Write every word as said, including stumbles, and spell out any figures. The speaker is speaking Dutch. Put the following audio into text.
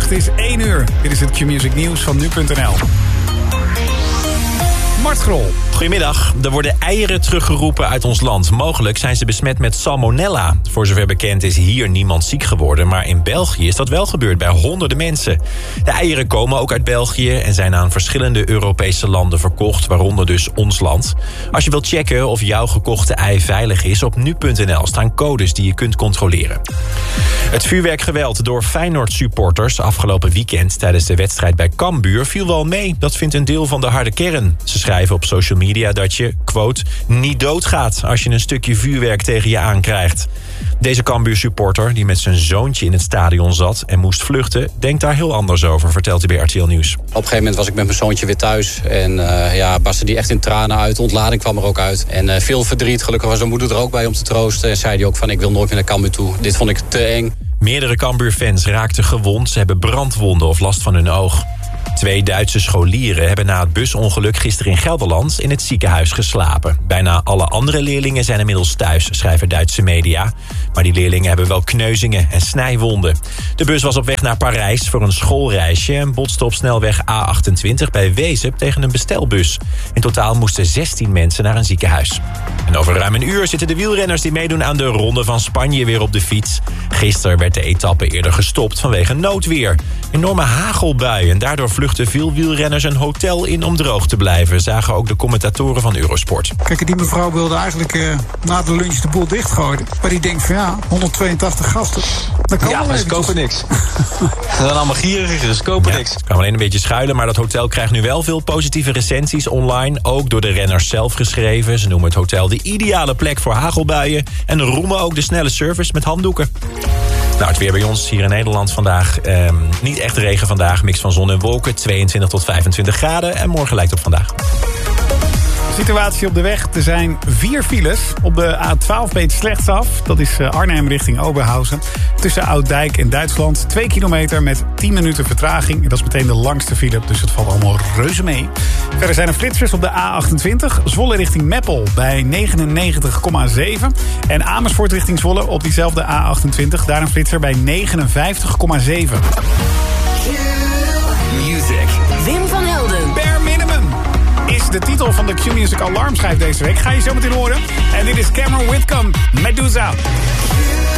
Het is één uur. Dit is het Q-Music nieuws van nu punt n l. Mart Grol. Goedemiddag. Er worden eieren teruggeroepen uit ons land. Mogelijk zijn ze besmet met salmonella. Voor zover bekend is hier niemand ziek geworden. Maar in België is dat wel gebeurd bij honderden mensen. De eieren komen ook uit België en zijn aan verschillende Europese landen verkocht. Waaronder dus ons land. Als je wilt checken of jouw gekochte ei veilig is, op nu punt n l staan codes die je kunt controleren. Het vuurwerkgeweld door Feyenoord-supporters afgelopen weekend tijdens de wedstrijd bij Cambuur viel wel mee. Dat vindt een deel van de harde kern. Ze schrijven op social media dat je, quote, niet doodgaat als je een stukje vuurwerk tegen je aankrijgt. Deze Cambuur-supporter, die met zijn zoontje in het stadion zat en moest vluchten, denkt daar heel anders over, vertelt hij bij R T L Nieuws. Op een gegeven moment was ik met mijn zoontje weer thuis en uh, ja, barstte die echt in tranen uit. De ontlading kwam er ook uit. En uh, veel verdriet. Gelukkig was zijn moeder er ook bij om te troosten. En zei hij ook van, ik wil nooit meer naar Cambuur toe. Dit vond ik te eng. Meerdere Cambuur-fans raakten gewond. Ze hebben brandwonden of last van hun oog. Twee Duitse scholieren hebben na het busongeluk gisteren in Gelderland in het ziekenhuis geslapen. Bijna alle andere leerlingen zijn inmiddels thuis, schrijven Duitse media. Maar die leerlingen hebben wel kneuzingen en snijwonden. De bus was op weg naar Parijs voor een schoolreisje en botste op snelweg A achtentwintig bij Wezep tegen een bestelbus. In totaal moesten zestien mensen naar een ziekenhuis. En over ruim een uur zitten de wielrenners die meedoen aan de Ronde van Spanje weer op de fiets. Gisteren werd de etappe eerder gestopt vanwege noodweer. Enorme hagelbuien en daardoor vluchten veel wielrenners een hotel in om droog te blijven, zagen ook de commentatoren van Eurosport. Kijk, die mevrouw wilde eigenlijk uh, na de lunch de boel dichtgooien. Maar die denkt van ja, honderdtweeëntachtig gasten. Dan kan ja, maar ze kopen niks. Ze zijn allemaal gierig, dus ze kopen ja, niks. Het kan alleen een beetje schuilen, maar dat hotel krijgt nu wel veel positieve recensies online. Ook door de renners zelf geschreven. Ze noemen het hotel de ideale plek voor hagelbuien en roemen ook de snelle service met handdoeken. Nou, het weer bij ons hier in Nederland vandaag. Eh, niet echt regen vandaag, mix van zon en wolken. tweeëntwintig tot vijfentwintig graden en morgen lijkt op vandaag. Situatie op de weg. Er zijn vier files. Op de A twaalf ben je slechts af. Dat is Arnhem richting Oberhausen. Tussen Ouddijk en Duitsland. Twee kilometer met tien minuten vertraging. Dat is meteen de langste file, dus het valt allemaal reuze mee. Verder zijn er flitsers op de A achtentwintig. Zwolle richting Meppel bij negenennegentig komma zeven. En Amersfoort richting Zwolle op diezelfde A achtentwintig. Daar een flitser bij negenenvijftig komma zeven. Music. Wim van Helden. Bare Minimum is de titel van de Q-Music Alarmschijf deze week. Ga je zo meteen horen. En dit is Cameron Whitcomb, Medusa.